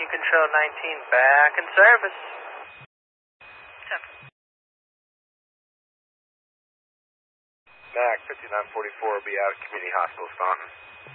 Control 19, back in service. Mac 5944 will be out at Community Hospital, Staunton.